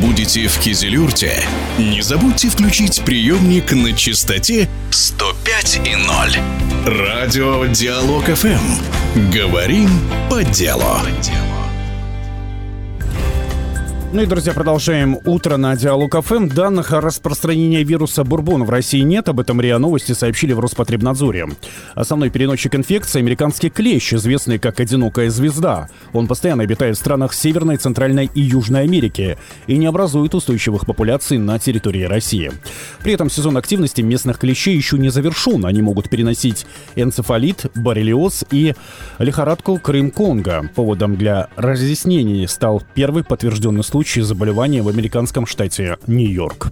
будете в Кизилюрте, не забудьте включить приемник на частоте 105,0. Радио Диалог ФМ. Говорим по делу. Ну и, друзья, продолжаем утро на Диалог ФМ. Данных о распространении вируса бурбон в России нет. Об этом РИА Новости сообщили в Роспотребнадзоре. Основной переносчик инфекции — американский клещ, известный как одинокая звезда. Он постоянно обитает в странах Северной, Центральной и Южной Америки и не образует устойчивых популяций на территории России. При этом сезон активности местных клещей еще не завершен. Они могут переносить энцефалит, боррелиоз и лихорадку Крым-Конго. Поводом для разъяснений стал первый подтвержденный случай заболевания в американском штате Нью-Йорк.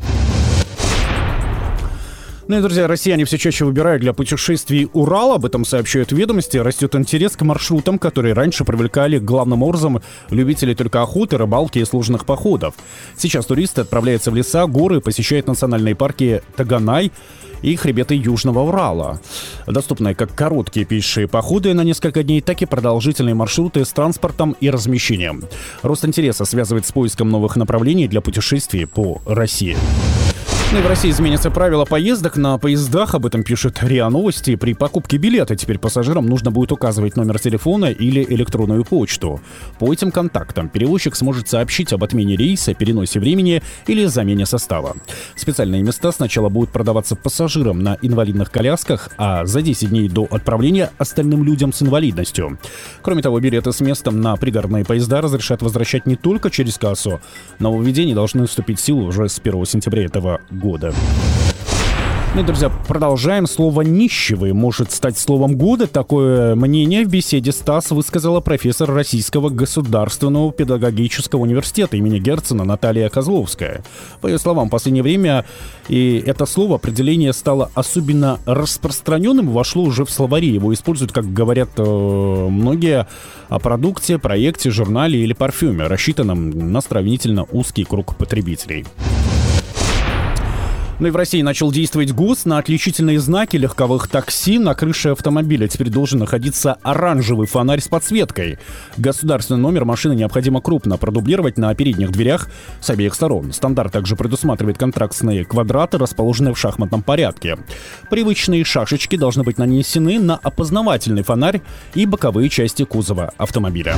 Ну и, друзья, россияне все чаще выбирают для путешествий Урал. Об этом сообщают «Ведомости». Растет интерес к маршрутам, которые раньше привлекали главным образом любителей только охоты, рыбалки и сложных походов. Сейчас туристы отправляются в леса, горы, посещают национальные парки Таганай и хребеты Южного Урала. Доступны как короткие пешие походы на несколько дней, так и продолжительные маршруты с транспортом и размещением. Рост интереса связывает с поиском новых направлений для путешествий по России. Ну и в России изменятся правила поездок на поездах, об этом пишет РИА Новости. При покупке билета теперь пассажирам нужно будет указывать номер телефона или электронную почту. По этим контактам перевозчик сможет сообщить об отмене рейса, переносе времени или замене состава. Специальные места сначала будут продаваться пассажирам на инвалидных колясках, а за 10 дней до отправления остальным людям с инвалидностью. Кроме того, билеты с местом на пригородные поезда разрешат возвращать не только через кассу. Нововведения должны вступить в силу уже с 1 сентября этого года. Ну и, друзья, продолжаем. Слово «нищевый» может стать словом года. Такое мнение в беседе с ТАСС высказала профессор Российского государственного педагогического университета имени Герцена Наталья Козловская. По ее словам, в последнее время и это слово, определение стало особенно распространенным, вошло уже в словари. Его используют, как говорят многие, о продукте, проекте, журнале или парфюме, рассчитанном на сравнительно узкий круг потребителей. Ну и в России начал действовать ГОСТ. На отличительные знаки легковых такси на крыше автомобиля теперь должен находиться оранжевый фонарь с подсветкой. Государственный номер машины необходимо крупно продублировать на передних дверях с обеих сторон. Стандарт также предусматривает контрастные квадраты, расположенные в шахматном порядке. Привычные шашечки должны быть нанесены на опознавательный фонарь и боковые части кузова автомобиля.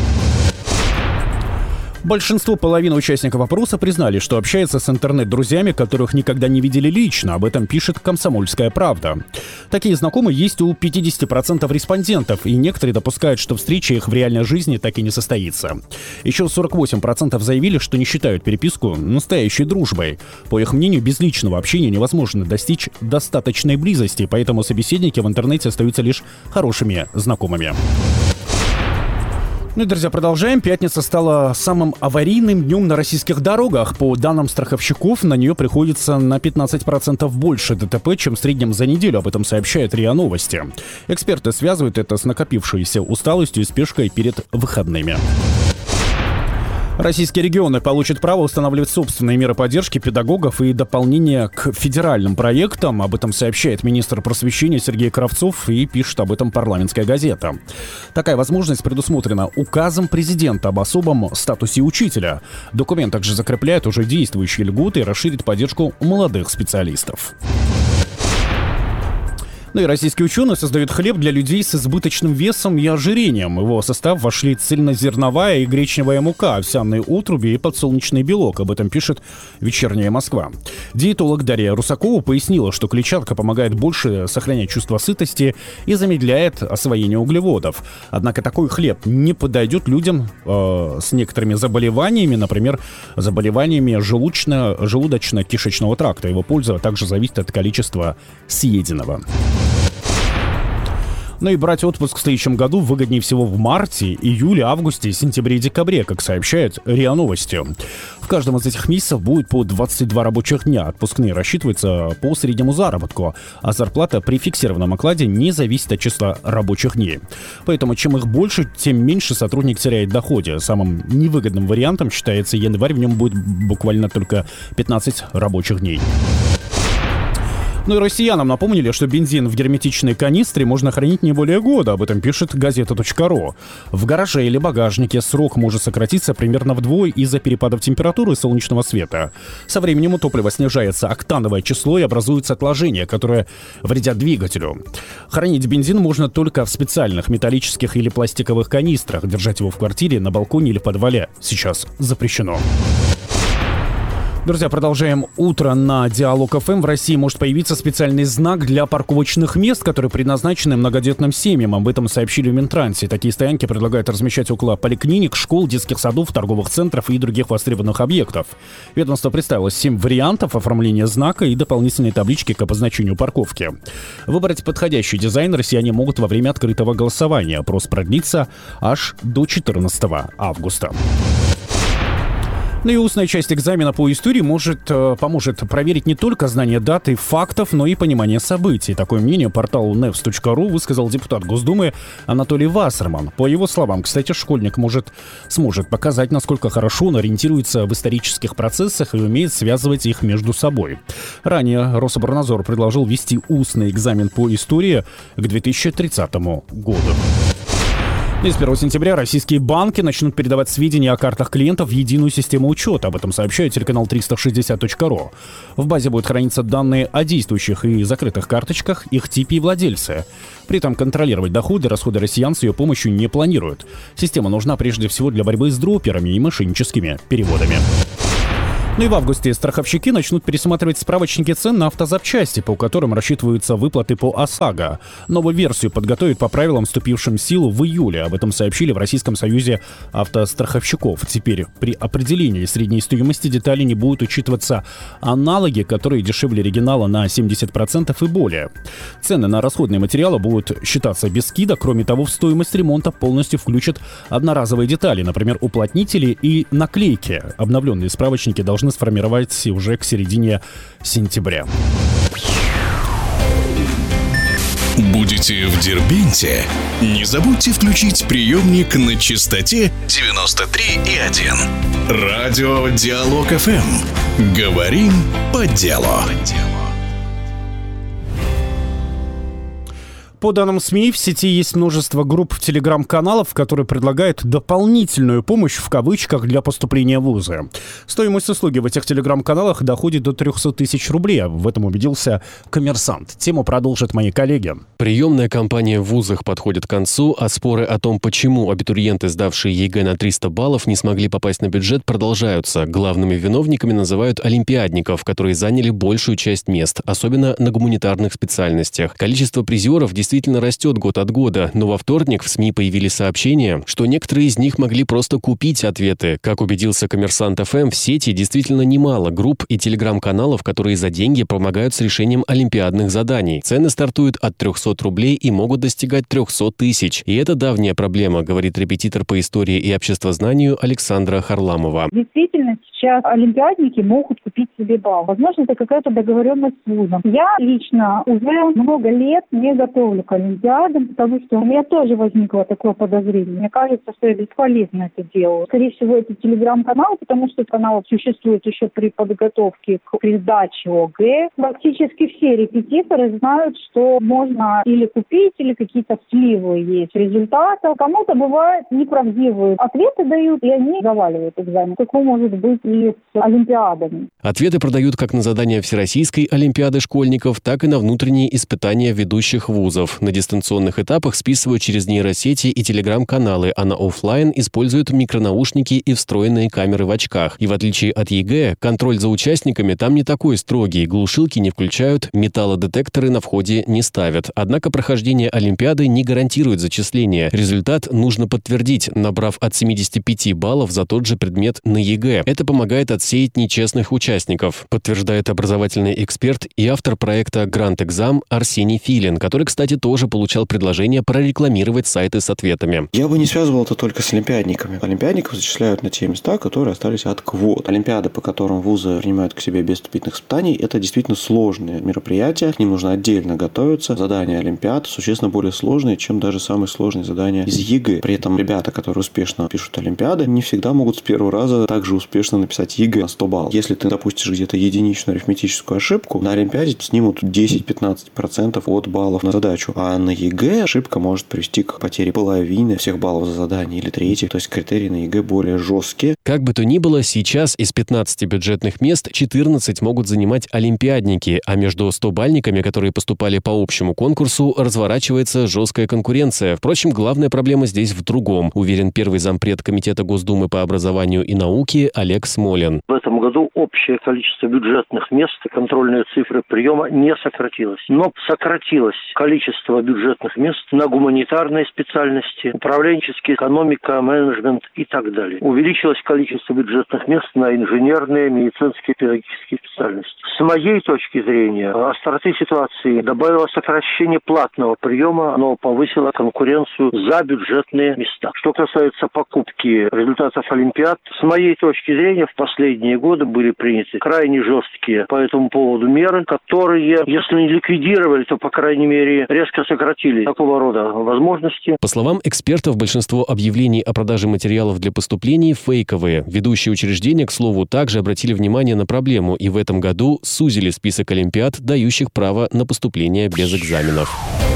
Половина участников опроса признали, что общается с интернет-друзьями, которых никогда не видели лично. Об этом пишет «Комсомольская правда». Такие знакомые есть у 50% респондентов, и некоторые допускают, что встреча их в реальной жизни так и не состоится. Еще 48% заявили, что не считают переписку настоящей дружбой. По их мнению, без личного общения невозможно достичь достаточной близости, поэтому собеседники в интернете остаются лишь хорошими знакомыми. Ну и, друзья, продолжаем. Пятница стала самым аварийным днем на российских дорогах. По данным страховщиков, на нее приходится на 15% больше ДТП, чем в среднем за неделю. Об этом сообщает РИА Новости. Эксперты связывают это с накопившейся усталостью и спешкой перед выходными. Российские регионы получат право устанавливать собственные меры поддержки педагогов и дополнения к федеральным проектам. Об этом сообщает министр просвещения Сергей Кравцов и пишет об этом «Парламентская газета». Такая возможность предусмотрена указом президента об особом статусе учителя. Документ также закрепляет уже действующие льготы и расширит поддержку молодых специалистов. Ну и российские ученые создают хлеб для людей с избыточным весом и ожирением. В его состав вошли цельнозерновая и гречневая мука, овсяные отруби и подсолнечный белок. Об этом пишет «Вечерняя Москва». Диетолог Дарья Русакова пояснила, что клетчатка помогает больше сохранять чувство сытости и замедляет освоение углеводов. Однако такой хлеб не подойдет людям с некоторыми заболеваниями, например, заболеваниями желудочно-кишечного тракта. Его польза также зависит от количества съеденного. Ну и брать отпуск в следующем году выгоднее всего в марте, июле, августе, сентябре и декабре, как сообщает РИА Новости. В каждом из этих месяцев будет по 22 рабочих дня. Отпускные рассчитываются по среднему заработку, а зарплата при фиксированном окладе не зависит от числа рабочих дней. Поэтому чем их больше, тем меньше сотрудник теряет в доходе. Самым невыгодным вариантом считается январь, в нем будет буквально только 15 рабочих дней. Ну и россиянам напомнили, что бензин в герметичной канистре можно хранить не более года. Об этом пишет газета.ру. В гараже или багажнике срок может сократиться примерно вдвое из-за перепадов температуры и солнечного света. Со временем у топлива снижается октановое число и образуются отложения, которые вредят двигателю. Хранить бензин можно только в специальных металлических или пластиковых канистрах. Держать его в квартире, на балконе или подвале сейчас запрещено. Друзья, продолжаем утро на Диалог ФМ. В России может появиться специальный знак для парковочных мест, которые предназначены многодетным семьям. Об этом сообщили в Минтрансе. Такие стоянки предлагают размещать около поликлиник, школ, детских садов, торговых центров и других востребованных объектов. Ведомство представило 7 вариантов оформления знака и дополнительной таблички к обозначению парковки. Выбрать подходящий дизайн россияне могут во время открытого голосования. Опрос продлится аж до 14 августа. Ну и устная часть экзамена по истории поможет проверить не только знание дат и фактов, но и понимание событий. Такое мнение порталу nevs.ru высказал депутат Госдумы Анатолий Вассерман. По его словам, кстати, школьник сможет показать, насколько хорошо он ориентируется в исторических процессах и умеет связывать их между собой. Ранее Рособорнадзор предложил ввести устный экзамен по истории к 2030 году. И с 1 сентября российские банки начнут передавать сведения о картах клиентов в единую систему учета. Об этом сообщает телеканал 360.ru. В базе будут храниться данные о действующих и закрытых карточках, их типе и владельце. При этом контролировать доходы и расходы россиян с ее помощью не планируют. Система нужна прежде всего для борьбы с дроперами и мошенническими переводами. Ну и в августе страховщики начнут пересматривать справочники цен на автозапчасти, по которым рассчитываются выплаты по ОСАГО. Новую версию подготовят по правилам, вступившим в силу в июле. Об этом сообщили в Российском союзе автостраховщиков. Теперь при определении средней стоимости деталей не будут учитываться аналоги, которые дешевле оригинала на 70% и более. Цены на расходные материалы будут считаться без скидок. Кроме того, в стоимость ремонта полностью включат одноразовые детали, например, уплотнители и наклейки. Обновленные справочники должны сформировать уже к середине сентября. Будете в Дербенте? Не забудьте включить приемник на частоте 93,1. Радио Диалог ФМ. Говорим по делу. По данным СМИ, в сети есть множество групп телеграм-каналов, которые предлагают дополнительную помощь в кавычках для поступления в вузы. Стоимость услуги в этих телеграм-каналах доходит до 300 тысяч рублей. В этом убедился «Коммерсант». Тему продолжат мои коллеги. Приемная кампания в вузах подходит к концу, а споры о том, почему абитуриенты, сдавшие ЕГЭ на 300 баллов, не смогли попасть на бюджет, продолжаются. Главными виновниками называют олимпиадников, которые заняли большую часть мест, особенно на гуманитарных специальностях. Количество призеров действительно растет год от года, но во вторник в СМИ появились сообщения, что некоторые из них могли просто купить ответы. Как убедился «Коммерсант ФМ», в сети действительно немало групп и телеграм-каналов, которые за деньги помогают с решением олимпиадных заданий. Цены стартуют от 300 рублей и могут достигать 300 тысяч. И это давняя проблема, говорит репетитор по истории и обществознанию Александра Харламова. Действительно, сейчас олимпиадники могут купить себе балл. Возможно, это какая-то договоренность с вузом. Я лично уже много лет не готовлю к олимпиадам, потому что у меня тоже возникло такое подозрение. Мне кажется, что я бесполезно это делаю. Скорее всего, это телеграм-канал, потому что канал существует еще при подготовке к передаче ОГЭ. Практически все репетиторы знают, что можно или купить, или какие-то сливы есть результатов. Кому-то бывает неправдивые ответы дают, и они заваливают экзамен. Такое может быть и с олимпиадами. Ответы продают как на задания Всероссийской олимпиады школьников, так и на внутренние испытания ведущих вузов. На дистанционных этапах списывают через нейросети и телеграм-каналы, а на офлайн используют микронаушники и встроенные камеры в очках. И в отличие от ЕГЭ, контроль за участниками там не такой строгий. Глушилки не включают, металлодетекторы на входе не ставят. Однако прохождение олимпиады не гарантирует зачисление. Результат нужно подтвердить, набрав от 75 баллов за тот же предмет на ЕГЭ. Это помогает отсеять нечестных участников, подтверждает образовательный эксперт и автор проекта «Гранд Экзам» Арсений Филин, который, кстати, Олимпиаде тоже получал предложение прорекламировать сайты с ответами. Я бы не связывал это только с олимпиадниками. Олимпиадников зачисляют на те места, которые остались от квот. Олимпиады, по которым вузы принимают к себе без вступительных испытаний, это действительно сложные мероприятия. К ним нужно отдельно готовиться. Задания олимпиад существенно более сложные, чем даже самые сложные задания из ЕГЭ. При этом ребята, которые успешно пишут олимпиады, не всегда могут с первого раза также успешно написать ЕГЭ на 100 баллов. Если ты допустишь где-то единичную арифметическую ошибку, на олимпиаде снимут 10-15% от баллов на задачу. А на ЕГЭ ошибка может привести к потере половины всех баллов за задание или трети. То есть критерии на ЕГЭ более жесткие. Как бы то ни было, сейчас из 15 бюджетных мест 14 могут занимать олимпиадники, а между 100-бальниками, которые поступали по общему конкурсу, разворачивается жесткая конкуренция. Впрочем, главная проблема здесь в другом, уверен первый зампред Комитета Госдумы по образованию и науке Олег Смолин. В этом году общее количество бюджетных мест и контрольные цифры приема не сократилось. Но сократилось количество бюджетных мест на гуманитарные специальности, управленческие, экономика, менеджмент и так далее. Увеличилось количество бюджетных мест на инженерные, медицинские, педагогические специальности. С моей точки зрения, остроты ситуации добавило сокращение платного приема, оно повысило конкуренцию за бюджетные места. Что касается покупки результатов олимпиад, с моей точки зрения, в последние годы были приняты крайне жесткие по этому поводу меры, которые, если не ликвидировали, то, по крайней мере, резко сократили такого рода возможности. По словам экспертов, большинство объявлений о продаже материалов для поступлений фейковые. Ведущие учреждения, к слову, также обратили внимание на проблему и в этом году сузили список олимпиад, дающих право на поступление без экзаменов.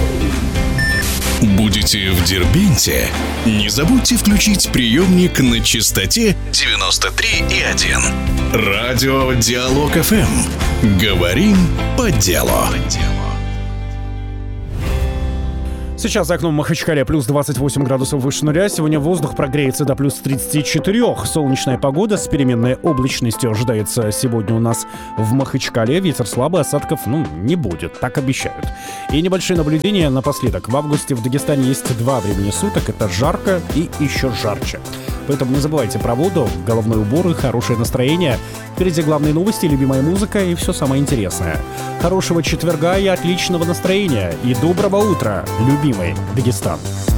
Будете в Дербенте? Не забудьте включить приемник на частоте 93,1. Радио Диалог ФМ. Говорим по делу. Сейчас за окном Махачкале плюс 28 градусов выше нуля. Сегодня воздух прогреется до плюс 34. Солнечная погода с переменной облачностью ожидается сегодня у нас в Махачкале. Ветер слабый, осадков, не будет, так обещают. И небольшие наблюдения напоследок. В августе в Дагестане есть 2 времени суток. Это жарко и еще жарче. Поэтому не забывайте про воду, головной убор и хорошее настроение. Впереди главные новости, любимая музыка и все самое интересное. Хорошего четверга и отличного настроения. И доброго утра, любимый Дагестан.